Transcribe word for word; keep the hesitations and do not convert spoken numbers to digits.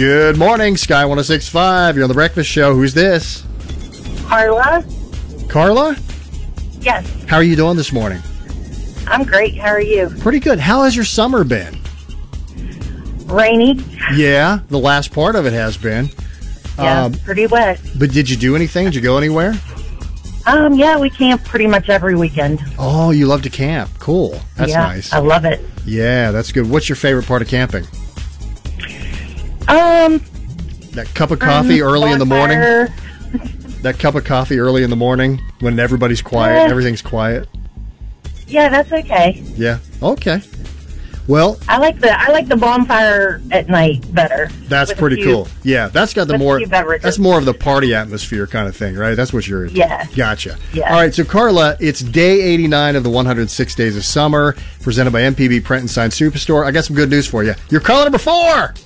Good morning, Sky one oh six point five. You're on The Breakfast Show. Who's this? Carla? Carla? Yes. How are you doing this morning? I'm great. How are you? Pretty good. How has your summer been? Rainy. Yeah, the last part of it has been. Yeah, Um, pretty wet. but did you do anything? Did you go anywhere? Um, yeah, we camp pretty much every weekend. Oh, you love to camp. Cool. That's yeah, nice. I love it. Yeah, that's good. What's your favorite part of camping? Um, That cup of coffee um, early in the morning? bonfire. That cup of coffee early in the morning when everybody's quiet, Eh. everything's quiet? Yeah, that's okay. Yeah. Okay. Well, I like the I like the bonfire at night better. that's with a pretty few- cool. Yeah, that's got the with a more few beverages. that's more of the party atmosphere kind of thing, right? That's what you're Yeah. Gotcha. Yeah. All right, so Carla, it's day eighty-nine of the one hundred six Days of Summer, presented by M P B Print and Sign Superstore. I got some good news for you. You're caller number four.